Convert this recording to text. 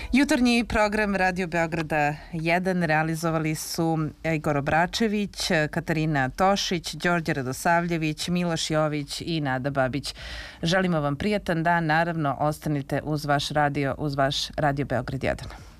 Jutarnji program Radio Beograda 1 realizovali su Igor Obračević, Katarina Tošić, Đorđe Radosavljević, Miloš Jović i Nada Babić. Želimo vam prijatan dan, naravno ostanite uz vaš radio Beograd 1.